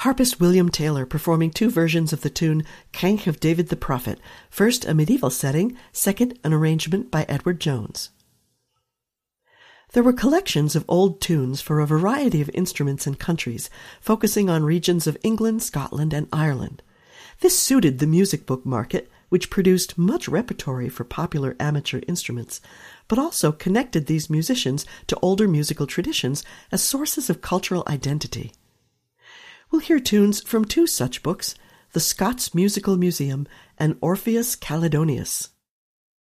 Harpist William Taylor performing two versions of the tune Canch of David the Prophet, first a medieval setting, second an arrangement by Edward Jones. There were collections of old tunes for a variety of instruments and countries, focusing on regions of England, Scotland, and Ireland. This suited the music book market, which produced much repertory for popular amateur instruments, but also connected these musicians to older musical traditions as sources of cultural identity. We'll hear tunes from two such books, the Scots Musical Museum and Orpheus Caledonius.